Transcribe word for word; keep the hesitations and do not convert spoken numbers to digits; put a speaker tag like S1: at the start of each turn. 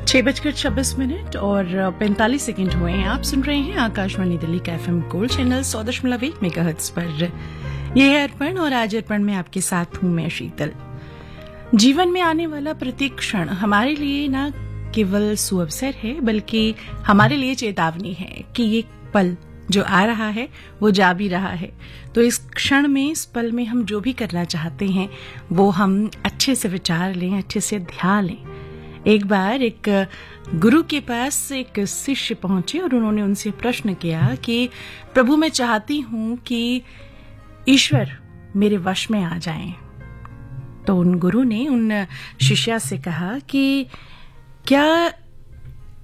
S1: छह बजकर छब्बीस मिनट और पैंतालीस सेकंड हुए हैं। आप सुन रहे हैं आकाशवाणी दिल्ली का एफएम गोल्ड चैनल सौ दशमलव एक मेगाहर्ट्ज पर। यह है अर्पण और आज अर्पण में आपके साथ हूं मैं शीतल। जीवन में आने वाला प्रत्येक क्षण हमारे लिए न केवल सुअवसर है बल्कि हमारे लिए चेतावनी है कि ये पल जो आ रहा है वो जा भी रहा है। तो इस क्षण में, इस पल में हम जो भी करना चाहते हैं वो हम अच्छे से विचार लें, अच्छे से ध्यान लें। एक बार एक गुरु के पास एक शिष्य पहुंचे और उन्होंने उनसे प्रश्न किया कि प्रभु मैं चाहती हूं कि ईश्वर मेरे वश में आ जाएं। तो उन गुरु ने उन शिष्या से कहा कि क्या